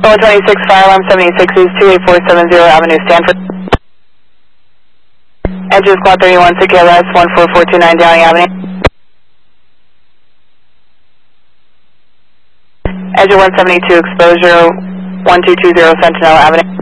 126, fire alarm 76 is 28470 Avenue Stanford. Engine squad 31 to KLS 14429 Downing Avenue. Engine 172 exposure 1220 Sentinel Avenue.